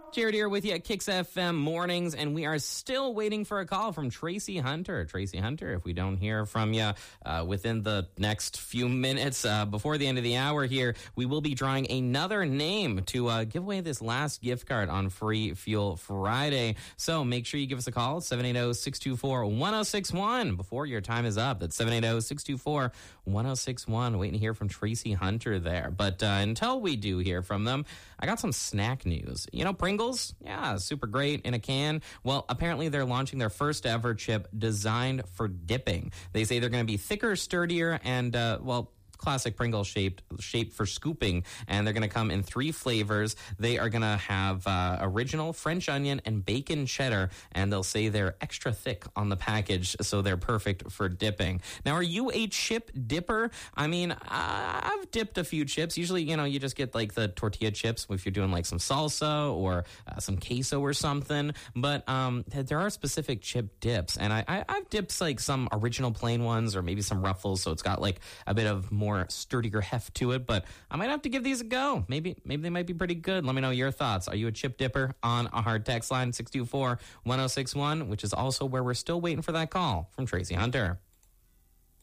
Jared here with you at Kicks FM Mornings, and we are still waiting for a call from Tracy Hunter. Tracy Hunter, if we don't hear from you within the next few minutes before the end of the hour here, we will be drawing another name to give away this last gift card on Free Fuel Friday. So make sure you give us a call, 780-624-1061, before your time is up. That's 780-624-1061. Waiting to hear from Tracy Hunter there. But until we do hear from them, I got some snack news. You know, Pringles? Yeah, super great in a can. Well, apparently they're launching their first ever chip designed for dipping. They say they're going to be thicker, sturdier, and, classic Pringles shape for scooping, and they're going to come in 3 flavors. They are going to have original, French onion, and bacon cheddar, and they'll say they're extra thick on the package, so they're perfect for dipping. Now, are you a chip dipper? I mean, I've dipped a few chips. Usually, you just get like the tortilla chips if you're doing like some salsa or some queso or something, but there are specific chip dips, and I've dipped like some original plain ones or maybe some Ruffles, so it's got like a bit of more sturdier heft to it, but I might have to give these a go. Maybe they might be pretty good. Let me know your thoughts. Are you a chip dipper? On a hard text line 624-1061, which is also where we're still waiting for that call from Tracy Hunter.